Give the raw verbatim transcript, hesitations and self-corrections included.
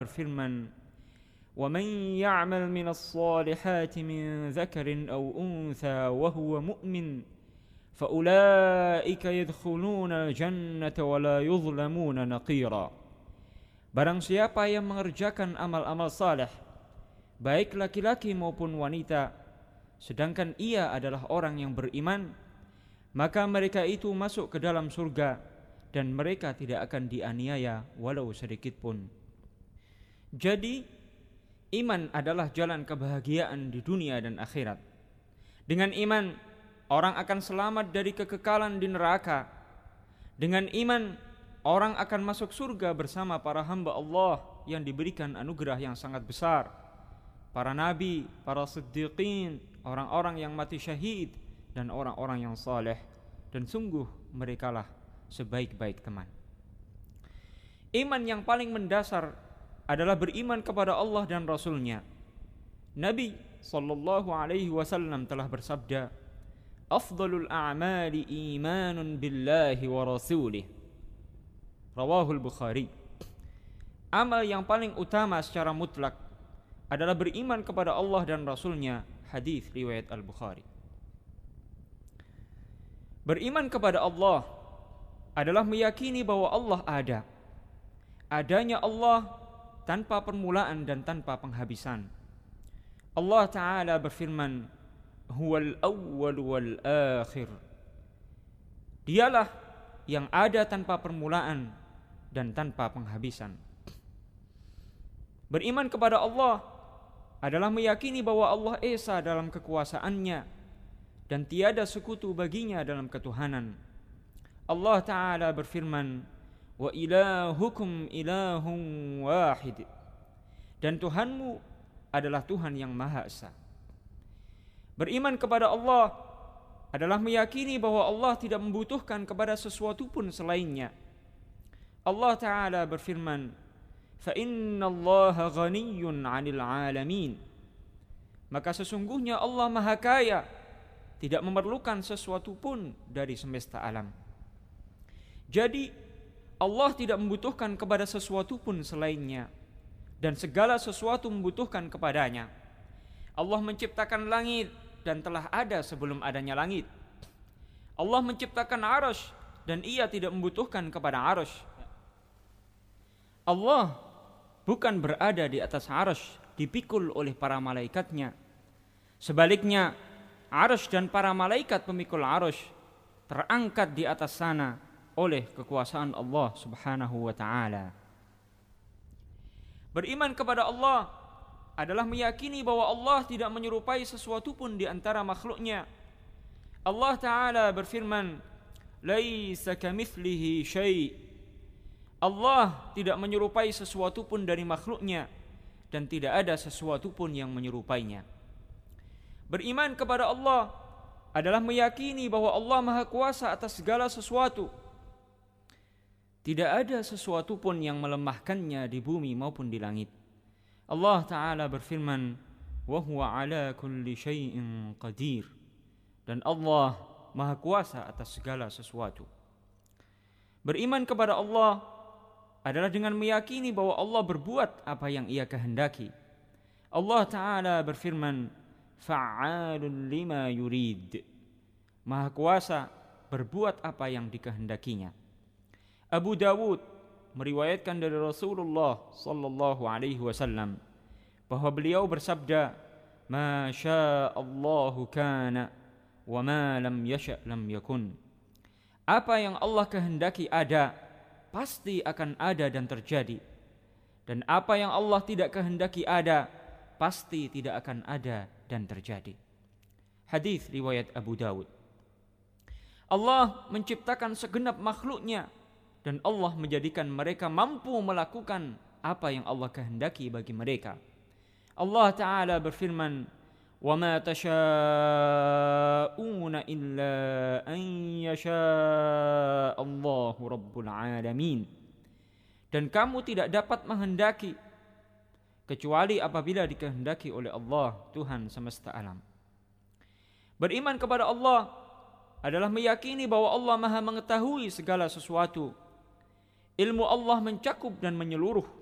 berfirman, وَمَنْ يَعْمَلْ مِنَ الصَّالِحَاتِ مِنْ ذَكَرٍ أَوْ أُنْثَى وَهُوَ مُؤْمِنٌ فَأُولَئِكَ يَدْخُلُونَ الْجَنَّةَ وَلَا يُظْلَمُونَ نَقِيرًا. Barang siapa yang mengerjakan amal-amal saleh, baik laki-laki maupun wanita, sedangkan ia adalah orang yang beriman, maka mereka itu masuk ke dalam surga dan mereka tidak akan dianiaya walau sedikit pun. Jadi, iman adalah jalan kebahagiaan di dunia dan akhirat. Dengan iman, orang akan selamat dari kekekalan di neraka. Dengan iman, orang akan masuk surga bersama para hamba Allah yang diberikan anugerah yang sangat besar. Para nabi, para siddiqin, orang-orang yang mati syahid, dan orang-orang yang saleh. Dan sungguh merekalah sebaik-baik teman. Iman yang paling mendasar adalah beriman kepada Allah dan Rasul-Nya. Nabi sallallahu alaihi wasallam telah bersabda, "Afdalul a'mali imanun billahi wa rasulih." Rawahul Bukhari. Amal yang paling utama secara mutlak adalah beriman kepada Allah dan Rasul-Nya. Hadis riwayat Al-Bukhari. Beriman kepada Allah adalah meyakini bahwa Allah ada. Adanya Allah tanpa permulaan dan tanpa penghabisan. Allah Ta'ala berfirman, Huwal awwal wal akhir. Dialah yang ada tanpa permulaan dan tanpa penghabisan. Beriman kepada Allah adalah meyakini bahwa Allah Esa dalam kekuasaannya dan tiada sekutu baginya dalam ketuhanan. Allah Ta'ala berfirman, Wa ilahukum ilahun wahid. Dan Tuhanmu adalah Tuhan yang Maha Esa. Beriman kepada Allah adalah meyakini bahwa Allah tidak membutuhkan kepada sesuatu pun selainnya. Allah Ta'ala berfirman, Fa inna allaha ghaniyun 'anil 'alamin. Maka sesungguhnya Allah Maha Kaya, tidak memerlukan sesuatu pun dari semesta alam. Jadi Allah tidak membutuhkan kepada sesuatu pun selainnya, dan segala sesuatu membutuhkan kepadanya. Allah menciptakan langit dan telah ada sebelum adanya langit. Allah menciptakan arasy dan ia tidak membutuhkan kepada arasy. Allah bukan berada di atas arasy dipikul oleh para malaikatnya. Sebaliknya, arasy dan para malaikat pemikul arasy terangkat di atas sana oleh kekuasaan Allah Subhanahu wa ta'ala. Beriman kepada Allah adalah meyakini bahwa Allah tidak menyerupai sesuatu pun di antara makhluknya. Allah Ta'ala berfirman, Laisa kamitslihi syai'. Allah tidak menyerupai sesuatu pun dari makhluknya, dan tidak ada sesuatu pun yang menyerupainya. Beriman kepada Allah adalah meyakini bahwa Allah Maha Kuasa atas segala sesuatu. Tidak ada sesuatu pun yang melemahkannya di bumi maupun di langit. Allah Ta'ala berfirman, Wa huwa ala kulli syai'in qadir. Dan Allah Maha Kuasa atas segala sesuatu. Beriman kepada Allah adalah dengan meyakini bahwa Allah berbuat apa yang Ia kehendaki. Allah Ta'ala berfirman, Fa'alun lima yurid. Maha Kuasa berbuat apa yang dikehendakinya. Abu Dawud meriwayatkan dari Rasulullah sallallahu alaihi wasallam bahwa beliau bersabda, Ma sya'allahu kana wa ma lam yasha' lam yakun. Apa yang Allah kehendaki ada, pasti akan ada dan terjadi. Dan apa yang Allah tidak kehendaki ada, pasti tidak akan ada dan terjadi. Hadis riwayat Abu Dawud. Allah menciptakan segenap makhluknya, dan Allah menjadikan mereka mampu melakukan apa yang Allah kehendaki bagi mereka. Allah Ta'ala berfirman, Wa ma tasha'una illa an yasha' Allahu Rabbul Alamin. Dan kamu tidak dapat menghendaki kecuali apabila dikehendaki oleh Allah, Tuhan semesta alam. Beriman kepada Allah adalah meyakini bahwa Allah Maha mengetahui segala sesuatu. Ilmu Allah mencakup dan menyeluruh.